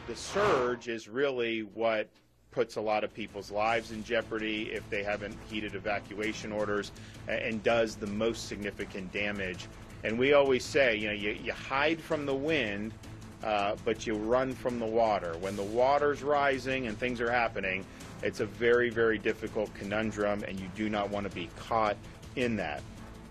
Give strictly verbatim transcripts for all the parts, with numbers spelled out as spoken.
the surge is really what puts a lot of people's lives in jeopardy if they haven't heeded evacuation orders, and does the most significant damage. And we always say, you know, you, you hide from the wind, uh, but you run from the water. When the water's rising and things are happening, it's a very, very difficult conundrum, and you do not want to be caught in that.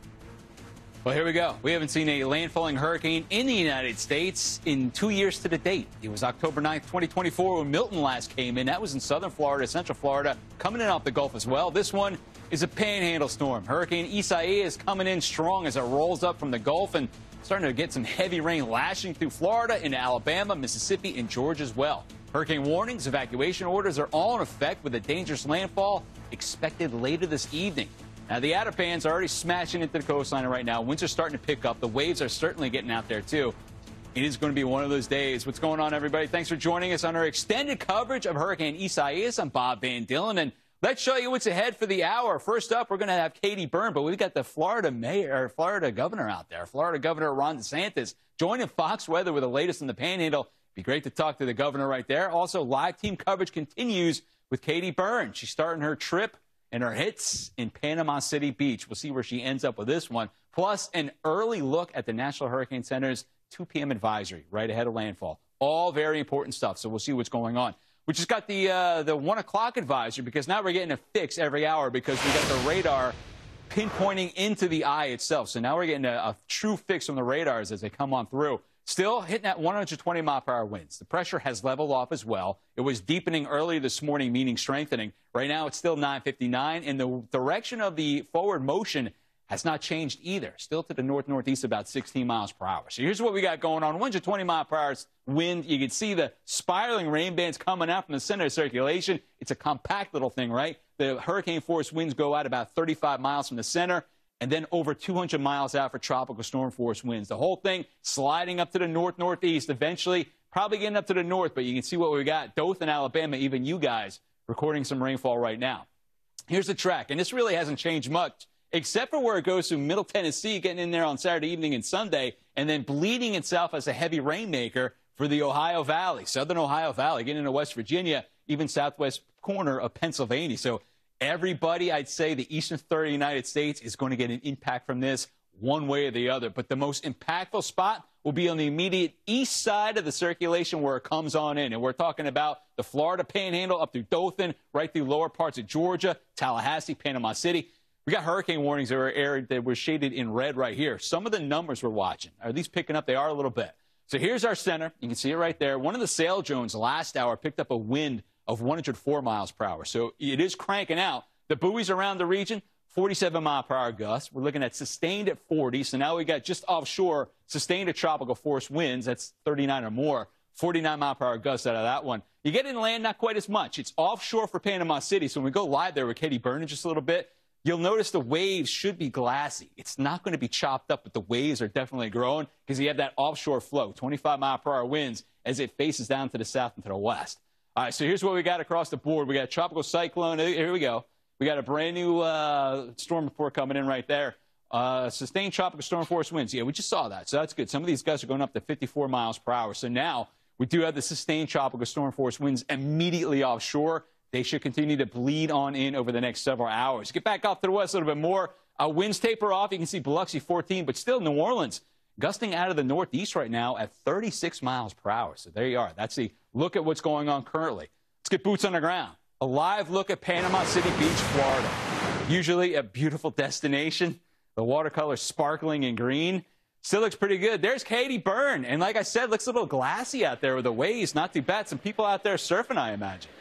Well, here we go. We haven't seen a landfalling hurricane in the United States in two years to the date. It was October ninth, twenty twenty-four when Milton last came in. That was in southern Florida, central Florida, coming in off the Gulf as well. This one is a panhandle storm. Hurricane Isaias is coming in strong as it rolls up from the Gulf and starting to get some heavy rain lashing through Florida into Alabama, Mississippi, and Georgia as well. Hurricane warnings, evacuation orders are all in effect with a dangerous landfall expected later this evening. Now, the outer bands are already smashing into the coastline right now. Winds are starting to pick up. The waves are certainly getting out there, too. It is going to be one of those days. What's going on, everybody? Thanks for joining us on our extended coverage of Hurricane Isaias. I'm Bob Van Dillen, and let's show you what's ahead for the hour. First up, we're going to have Katie Byrne, but we've got the Florida mayor, or Florida governor out there. Florida Governor Ron DeSantis joining Fox Weather with the latest in the Panhandle. Be great to talk to the governor right there. Also, live team coverage continues with Katie Byrne. She's starting her trip and her hits in Panama City Beach. We'll see where she ends up with this one. Plus, an early look at the National Hurricane Center's two p m advisory right ahead of landfall. All very important stuff, so we'll see what's going on. We just got the uh, the one o'clock advisory because now we're getting a fix every hour because we got the radar pinpointing into the eye itself. So now we're getting a, a true fix from the radars as they come on through. Still hitting at one hundred twenty mile per hour winds. The pressure has leveled off as well. It was deepening earlier this morning, meaning strengthening. Right now, it's still nine fifty-nine, and the direction of the forward motion has not changed either. Still to the north-northeast, about sixteen miles per hour. So here's what we got going on. one hundred twenty mile per hour wind. You can see the spiraling rain bands coming out from the center of circulation. It's a compact little thing, right? The hurricane force winds go out about thirty-five miles from the center, and then over two hundred miles out for tropical storm force winds. The whole thing sliding up to the north-northeast, eventually probably getting up to the north, but you can see what we got. Dothan, Alabama, even you guys recording some rainfall right now. Here's the track, and this really hasn't changed much, except for where it goes through Middle Tennessee, getting in there on Saturday evening and Sunday, and then bleeding itself as a heavy rainmaker for the Ohio Valley, southern Ohio Valley, getting into West Virginia, even southwest corner of Pennsylvania. So everybody, I'd say, the eastern third of the United States is going to get an impact from this one way or the other. But the most impactful spot will be on the immediate east side of the circulation where it comes on in. And we're talking about the Florida Panhandle up through Dothan, right through lower parts of Georgia, Tallahassee, Panama City. We got hurricane warnings that were, aired, that were shaded in red right here. Some of the numbers we're watching, are these picking up? They are a little bit. So here's our center. You can see it right there. One of the sail drones last hour picked up a wind of one hundred four miles per hour. So it is cranking out. The buoys around the region, forty-seven mile per hour gusts. We're looking at sustained at forty. So now we got just offshore sustained at tropical force winds. That's thirty-nine or more. forty-nine mile per hour gusts out of that one. You get inland, not quite as much. It's offshore for Panama City. So when we go live there with Katie Byrne in just a little bit, you'll notice the waves should be glassy. It's not going to be chopped up, but the waves are definitely growing because you have that offshore flow, twenty-five mile per hour winds as it faces down to the south and to the west. All right, so here's what we got across the board. We got a tropical cyclone. Here we go. We got a brand new uh, storm report coming in right there. Uh, sustained tropical storm force winds. Yeah, we just saw that, so that's good. Some of these gusts are going up to fifty-four miles per hour. So now we do have the sustained tropical storm force winds immediately offshore. They should continue to bleed on in over the next several hours. Get back off to the west a little bit more. Uh, winds taper off. You can see Biloxi fourteen, but still New Orleans gusting out of the northeast right now at thirty-six miles per hour. So there you are. That's the look at what's going on currently. Let's get boots on the ground. A live look at Panama City Beach, Florida. Usually a beautiful destination. The watercolor sparkling in green. Still looks pretty good. There's Katie Byrne. And like I said, looks a little glassy out there with the waves. Not too bad. Some people out there surfing, I imagine.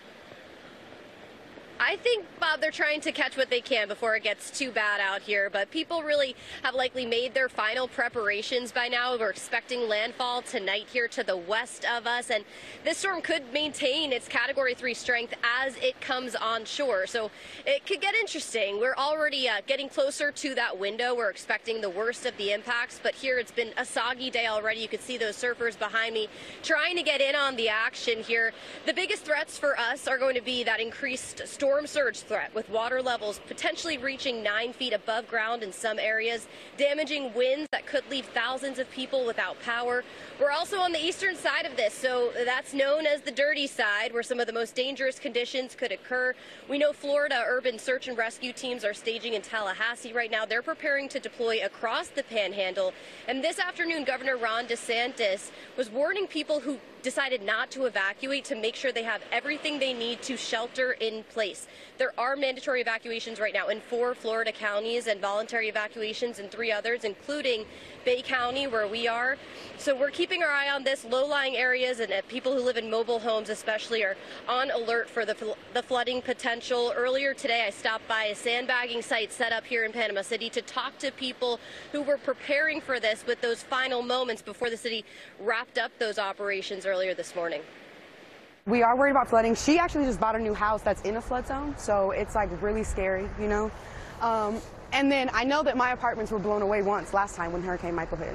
I think, Bob, they're trying to catch what they can before it gets too bad out here, but people really have likely made their final preparations by now. We're expecting landfall tonight here to the west of us, and this storm could maintain its Category three strength as it comes on shore, so it could get interesting. We're already uh, getting closer to that window. We're expecting the worst of the impacts, but here it's been a soggy day already. You can see those surfers behind me trying to get in on the action here. The biggest threats for us are going to be that increased storm storm surge threat with water levels potentially reaching nine feet above ground in some areas, damaging winds that could leave thousands of people without power. We're also on the eastern side of this, so that's known as the dirty side, where some of the most dangerous conditions could occur. We know Florida urban search and rescue teams are staging in Tallahassee right now. They're preparing to deploy across the Panhandle. And this afternoon, Governor Ron DeSantis was warning people who decided not to evacuate to make sure they have everything they need to shelter in place. There are mandatory evacuations right now in four Florida counties and voluntary evacuations in three others, including Bay County, where we are. So we're keeping our eye on this. Low-lying areas and uh, people who live in mobile homes especially are on alert for the, fl the flooding potential. Earlier today, I stopped by a sandbagging site set up here in Panama City to talk to people who were preparing for this with those final moments before the city wrapped up those operations earlier this morning. We are worried about flooding. She actually just bought a new house that's in a flood zone, so it's like really scary, you know. Um, and then I know that my apartments were blown away once last time when Hurricane Michael hit.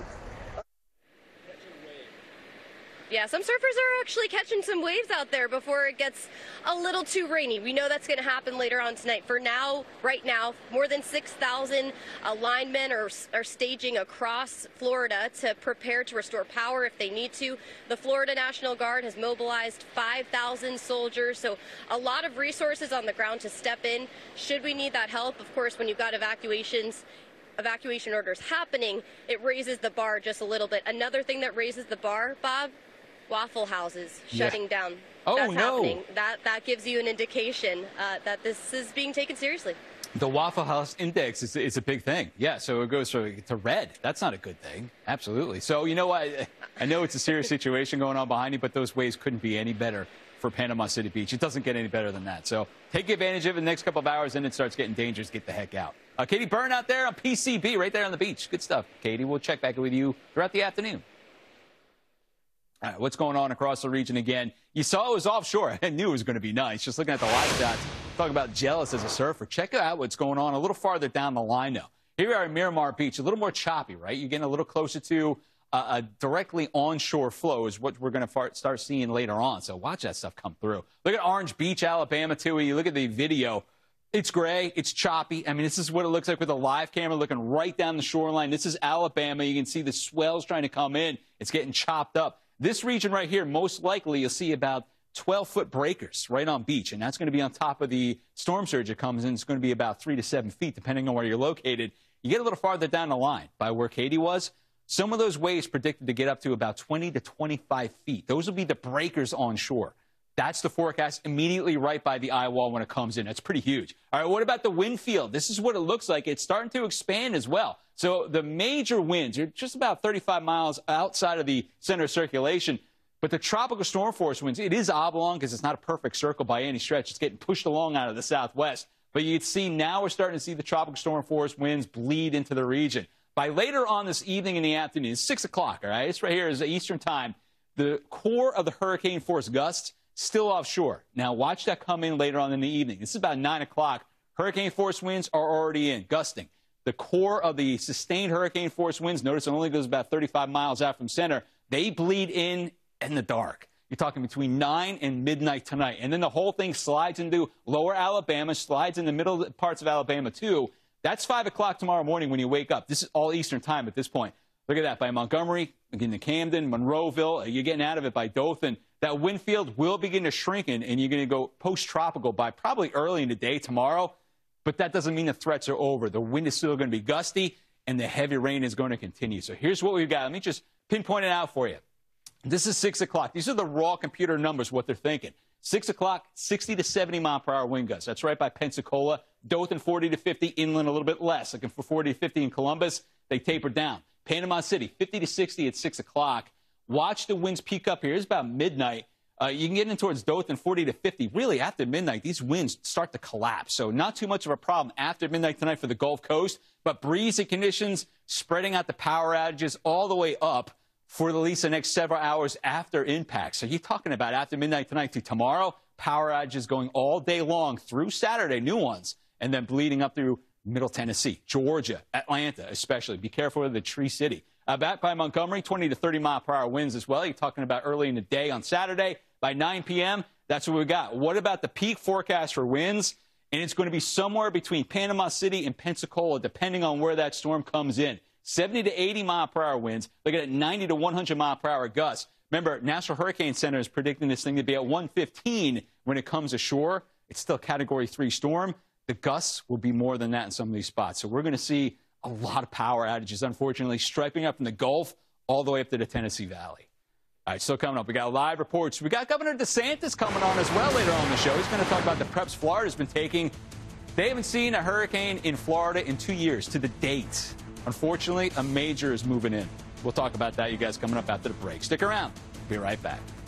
Yeah, some surfers are actually catching some waves out there before it gets a little too rainy. We know that's going to happen later on tonight. For now, right now, more than six thousand uh, linemen are, are staging across Florida to prepare to restore power if they need to. The Florida National Guard has mobilized five thousand soldiers, so a lot of resources on the ground to step in should we need that help. Of course, when you've got evacuations, evacuation orders happening, it raises the bar just a little bit. Another thing that raises the bar, Bob, Waffle houses shutting yeah. down. Oh, That's no. happening. That, that gives you an indication uh, that this is being taken seriously. The Waffle House Index is, is a big thing. Yeah, so it goes to, to red. That's not a good thing. Absolutely. So, you know what? I know it's a serious situation going on behind you, but those waves couldn't be any better for Panama City Beach. It doesn't get any better than that. So take advantage of it in the next couple of hours, and it starts getting dangerous. Get the heck out. Uh, Katie Byrne out there on P C B, right there on the beach. Good stuff, Katie. We'll check back with you throughout the afternoon. All right, what's going on across the region again? You saw it was offshore. I knew it was going to be nice. Just looking at the live shots, talk about jealous as a surfer. Check out what's going on a little farther down the line, though. Here we are at Miramar Beach, a little more choppy, right? You're getting a little closer to uh, a directly onshore flow is what we're going to start seeing later on. So watch that stuff come through. Look at Orange Beach, Alabama, too. When you look at the video, it's gray. It's choppy. I mean, this is what it looks like with a live camera looking right down the shoreline. This is Alabama. You can see the swells trying to come in. It's getting chopped up. This region right here, most likely you'll see about twelve-foot breakers right on beach, and that's going to be on top of the storm surge that comes in. It's going to be about three to seven feet, depending on where you're located. You get a little farther down the line by where Katie was. Some of those waves predicted to get up to about twenty to twenty-five feet. Those will be the breakers on shore. That's the forecast immediately right by the eye wall when it comes in. That's pretty huge. All right, what about the wind field? This is what it looks like. It's starting to expand as well. So the major winds are just about thirty-five miles outside of the center of circulation. But the tropical storm force winds, it is oblong because it's not a perfect circle by any stretch. It's getting pushed along out of the southwest. But you can see now we're starting to see the tropical storm force winds bleed into the region. By later on this evening in the afternoon, it's six o'clock, all right? It's right here is Eastern time. The core of the hurricane force gusts still offshore. Now, watch that come in later on in the evening. This is about nine o'clock. Hurricane force winds are already in, gusting. The core of the sustained hurricane force winds, notice it only goes about thirty-five miles out from center. They bleed in in the dark. You're talking between nine and midnight tonight. And then the whole thing slides into lower Alabama, slides in the middle parts of Alabama, too. That's five o'clock tomorrow morning when you wake up. This is all Eastern time at this point. Look at that, by Montgomery, again, to Camden, Monroeville. You're getting out of it by Dothan. That wind field will begin to shrink, in, and you're going to go post-tropical by probably early in the day tomorrow. But that doesn't mean the threats are over. The wind is still going to be gusty, and the heavy rain is going to continue. So here's what we've got. Let me just pinpoint it out for you. This is six o'clock. These are the raw computer numbers, what they're thinking. six o'clock, sixty to seventy mile per hour wind gusts. That's right by Pensacola. Dothan, forty to fifty. Inland, a little bit less. Looking for forty to fifty in Columbus. They taper down. Panama City, fifty to sixty at six o'clock. Watch the winds peak up here. It's about midnight. Uh, you can get in towards Dothan, forty to fifty. Really, after midnight, these winds start to collapse. So not too much of a problem after midnight tonight for the Gulf Coast. But breezy conditions, spreading out the power outages all the way up for at least the next several hours after impact. So you're talking about after midnight tonight to tomorrow, power outages going all day long through Saturday, new ones, and then bleeding up through Middle Tennessee, Georgia, Atlanta especially. Be careful of the Tree City. Uh, back by Montgomery, twenty to thirty mile per hour winds as well. You're talking about early in the day on Saturday. By nine p m, that's what we got. What about the peak forecast for winds? and it's going to be somewhere between Panama City and Pensacola, depending on where that storm comes in. seventy to eighty mile per hour winds. Look at ninety to one hundred mile per hour gusts. Remember, National Hurricane Center is predicting this thing to be at one fifteen when it comes ashore. It's still a Category three storm. The gusts will be more than that in some of these spots. So we're going to see a lot of power outages, unfortunately, striping up from the Gulf all the way up to the Tennessee Valley. All right, still coming up. We got live reports. We got Governor DeSantis coming on as well later on in the show. He's going to talk about the preps Florida's been taking. They haven't seen a hurricane in Florida in two years to the date. Unfortunately, a major is moving in. We'll talk about that, you guys, coming up after the break. Stick around. Be right back.